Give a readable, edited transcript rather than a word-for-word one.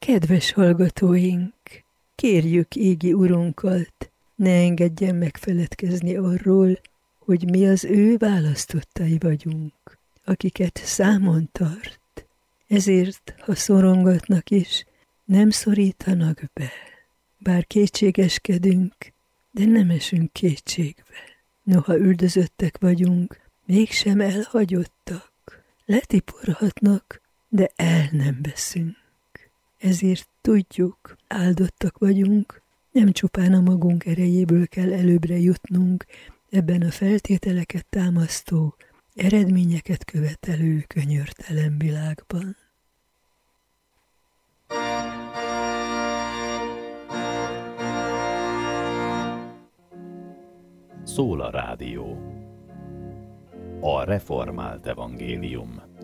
Kedves hallgatóink, kérjük égi Urunkat, ne engedjen megfeledkezni arról, hogy mi az ő választottai vagyunk, akiket számon tart. Ezért, ha szorongatnak is, nem szorítanak be. Bár kétségeskedünk, de nem esünk kétségbe. Noha üldözöttek vagyunk, mégsem elhagyottak. Letiporhatnak, de el nem veszünk. Ezért tudjuk, áldottak vagyunk, nem csupán a magunk erejéből kell előbbre jutnunk ebben a feltételeket támasztó, eredményeket követelő könyörtelen világban. Szól a rádió. A reformált evangélium.